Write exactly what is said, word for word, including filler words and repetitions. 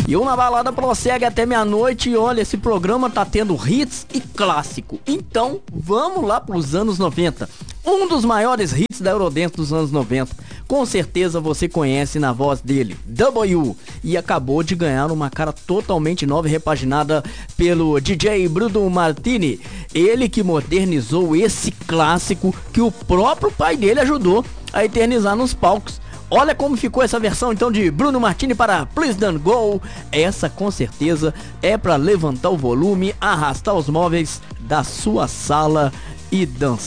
E o Na Balada prossegue até meia-noite e olha, esse programa tá tendo hits e clássico. Então, vamos lá pros anos noventa. Um dos maiores hits da Eurodance dos anos noventa. Com certeza você conhece na voz dele, W. E acabou de ganhar uma cara totalmente nova e repaginada pelo D J Bruno Martini. Ele que modernizou esse clássico que o próprio pai dele ajudou a eternizar nos palcos. Olha como ficou essa versão então de Bruno Martini para Please Don't Go. Essa com certeza é para levantar o volume, arrastar os móveis da sua sala e dançar.